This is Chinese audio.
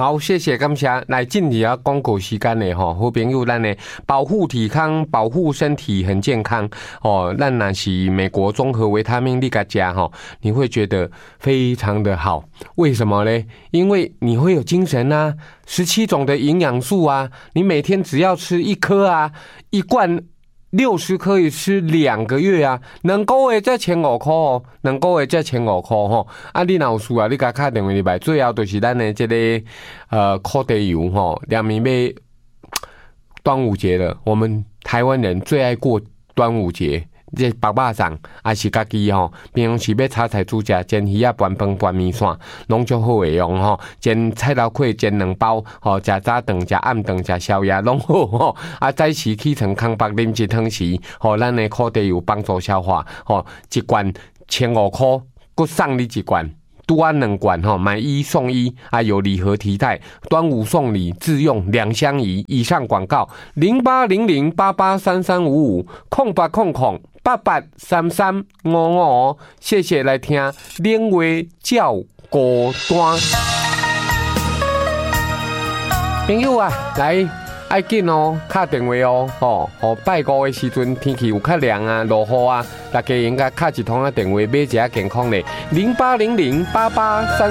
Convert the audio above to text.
好，谢谢，感谢。来进入啊广告时间的吼，好朋友，咱的保护体康，保护身体很健康哦。咱若是美国综合维他命你甲加吼，你会觉得非常的好。为什么呢？因为你会有精神啊，17种的营养素啊，你每天只要吃1颗啊，一罐。60可以吃2个月啊，两个月才1500块哦，两个月才1500块吼。啊，你若有事啊，你甲打电话入来，最后就是咱的这个烤地油吼，两面要端午节了，我们台湾人最爱过端午节。这白肉粽还是家己吼，平常时要炒菜煮食，煎鱼啊、拌饭、拌面线，拢足好诶用吼。煎菜头粿煎2包，吼，食早顿、食暗顿、食宵夜拢好吼。啊，早时起床空腹啉1汤匙，吼，咱诶烤地有帮助消化，吼，一罐1500块，佮送你一罐。拄啊2罐吼，买1送1，啊有礼盒提袋，端午送礼自用2相宜。以上广告0800883355，0800883355，谢谢来听冷话照孤单。朋友啊，来。爱紧哦，打电话哦，吼，拜五的时阵天气有较凉啊，落雨啊，大家应该打一通电话买一下健康的08008833。